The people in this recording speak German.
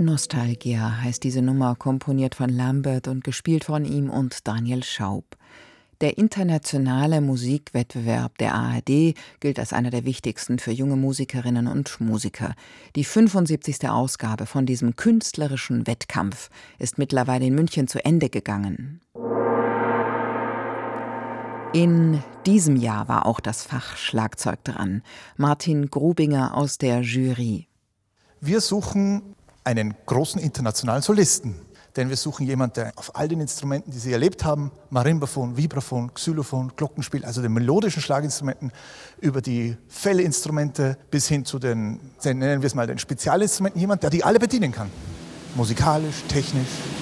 Nostalgia heißt diese Nummer, komponiert von Lambert und gespielt von ihm und Daniel Schaub. Der internationale Musikwettbewerb der ARD gilt als einer der wichtigsten für junge Musikerinnen und Musiker. Die 75. Ausgabe von diesem künstlerischen Wettkampf ist mittlerweile in München zu Ende gegangen. In diesem Jahr war auch das Fach Schlagzeug dran. Martin Grubinger aus der Jury. Wir suchen einen großen internationalen Solisten. Denn wir suchen jemanden, der auf all den Instrumenten, die Sie erlebt haben, Marimbaphon, Vibraphon, Xylophon, Glockenspiel, also den melodischen Schlaginstrumenten, über die Fellinstrumente bis hin zu den, nennen wir es mal, den Spezialinstrumenten, jemand, der die alle bedienen kann. Musikalisch, technisch.